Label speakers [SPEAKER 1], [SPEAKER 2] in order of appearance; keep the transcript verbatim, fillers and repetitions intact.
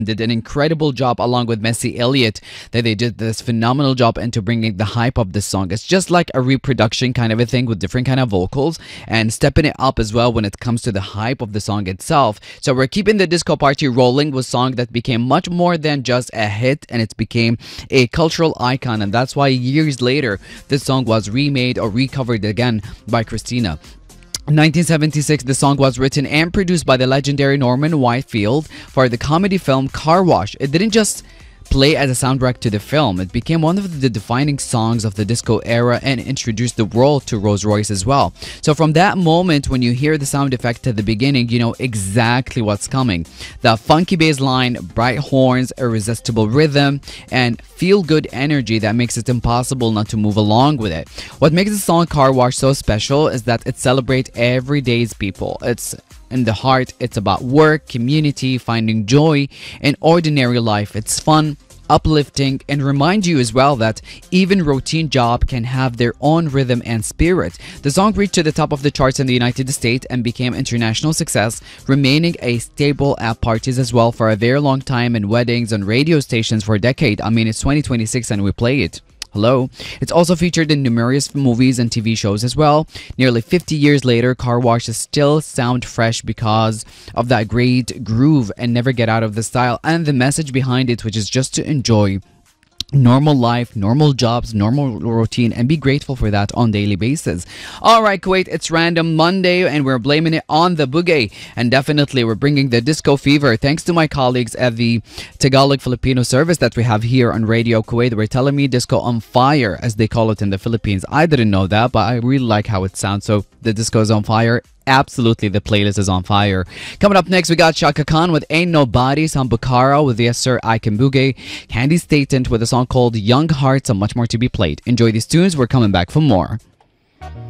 [SPEAKER 1] did an incredible job along with Missy Elliott, that they did this phenomenal job into bringing the hype of this song. It's just like a reproduction kind of a thing with different kind of vocals and stepping it up as well when it comes to the hype of the song itself. So we're keeping the disco party rolling with a song that became much more than just a hit, and it became a cultural icon, and that's why years later this song was remade or recovered again by Christina. In nineteen seventy-six, the song was written and produced by the legendary Norman Whitefield for the comedy film Car Wash. It didn't just play as a soundtrack to the film. It became one of the defining songs of the disco era and introduced the world to Rolls-Royce as well. So from that moment, when you hear the sound effect at the beginning, you know exactly what's coming. The funky bass line, bright horns, irresistible rhythm, and feel-good energy that makes it impossible not to move along with it. What makes the song Car Wash so special is that it celebrates everyday's people. It's in the heart, it's about work, community, finding joy in ordinary life. It's fun, uplifting, and remind you as well that even routine job can have their own rhythm and spirit. The song reached to the top of the charts in the United States and became international success, remaining a staple at parties as well for a very long time, and weddings on radio stations for a decade. I mean, it's twenty twenty-six and we play it. Hello. It's also featured in numerous movies and T V shows as well. Nearly fifty years later, Car Wash still sound fresh because of that great groove and never get out of the style and the message behind it, which is just to enjoy normal life, normal jobs, normal routine, and be grateful for that on daily basis. All right, Kuwait, it's Random Monday and we're blaming it on the boogie, and definitely we're bringing the disco fever thanks to my colleagues at the Tagalog Filipino service that we have here on Radio Kuwait. We're telling me disco on fire, as they call it in the Philippines. I didn't know that, but I really like how it sounds. So the disco is on fire. Absolutely, the playlist is on fire. Coming up next, we got Chaka Khan with Ain't Nobody, Sam Bukhara with Yes Sir I Can Boogie, Candy Staten with a song called Young Hearts, and much more to be played. Enjoy these tunes. We're coming back for more.